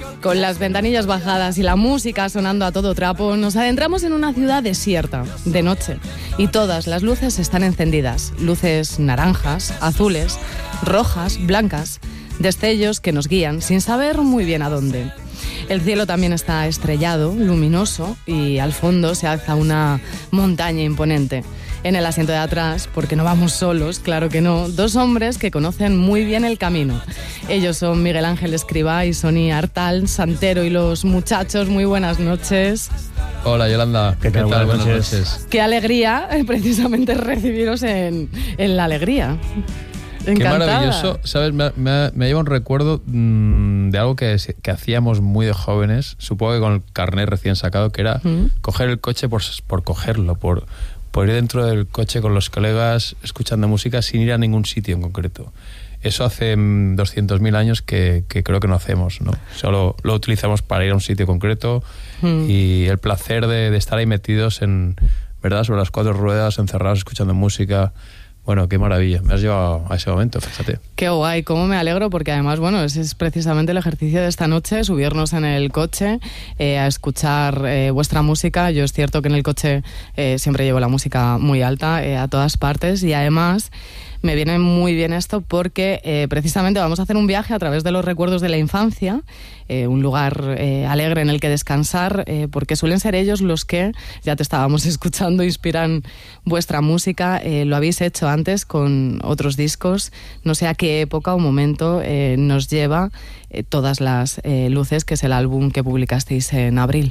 Con las ventanillas bajadas y la música sonando a todo trapo, nos adentramos en una ciudad desierta, de noche. Y todas las luces están encendidas. Luces naranjas, azules, rojas, blancas. Destellos que nos guían sin saber muy bien a dónde. El cielo también está estrellado, luminoso, y al fondo se alza una montaña imponente. En el asiento de atrás, porque no vamos solos, claro que no, dos hombres que conocen muy bien el camino. Ellos son Miguel Ángel Escribá y Soni Artal, Santero y los muchachos. Muy buenas noches. Hola Yolanda, ¿qué tal? Buenas noches. Qué alegría precisamente recibiros en La Alegría. Encantada. Qué maravilloso, ¿sabes? Me lleva un recuerdo de algo que hacíamos muy de jóvenes, supongo que con el carnet recién sacado, que era coger el coche por cogerlo, por ir dentro del coche con los colegas escuchando música sin ir a ningún sitio en concreto. Eso hace 200.000 años que creo que no hacemos, ¿no? Solo lo utilizamos para ir a un sitio concreto y el placer de estar ahí metidos ¿verdad? Sobre las cuatro ruedas, encerrados escuchando música. Bueno, qué maravilla, me has llevado a ese momento, fíjate. Qué guay, cómo me alegro, porque además, bueno, ese es precisamente el ejercicio de esta noche, subirnos en el coche a escuchar vuestra música. Yo es cierto que en el coche siempre llevo la música muy alta a todas partes, y además me viene muy bien esto porque precisamente vamos a hacer un viaje a través de los recuerdos de la infancia, un lugar alegre en el que descansar, porque suelen ser ellos los que, ya te estábamos escuchando, inspiran vuestra música. Lo habéis hecho antes con otros discos, no sé a qué época o momento nos lleva Todas las luces, que es el álbum que publicasteis en abril.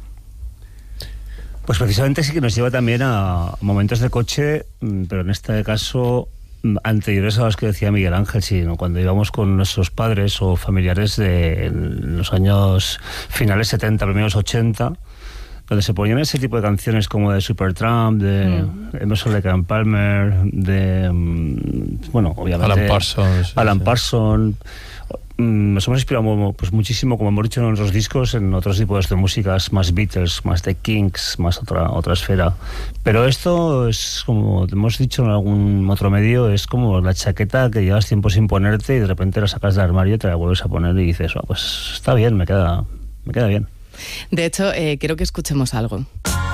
Pues precisamente sí que nos lleva también a momentos de coche, pero en este caso anteriores a los que decía Miguel Ángel, sino cuando íbamos con nuestros padres o familiares de los años finales 70, primeros 80, donde se ponían ese tipo de canciones como de Supertramp, de Emerson Lake and Palmer, de bueno, obviamente Alan Parsons. Nos hemos inspirado pues muchísimo, como hemos dicho en otros discos, en otros tipos de músicas, más Beatles, más The Kinks, más otra esfera. Pero esto es, como hemos dicho en algún otro medio, es como la chaqueta que llevas tiempo sin ponerte y de repente la sacas del armario y te la vuelves a poner y dices, pues está bien, me queda bien. De hecho, quiero que escuchemos algo.